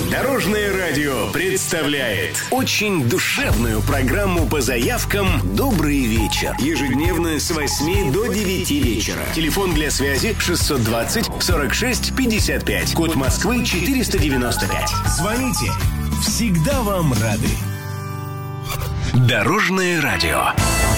Дорожное радио представляет очень душевную программу по заявкам «Добрый вечер». Ежедневно с 8 до 9 вечера. Телефон для связи 620 46 55. Код Москвы 495. Звоните. Всегда вам рады. Дорожное радио.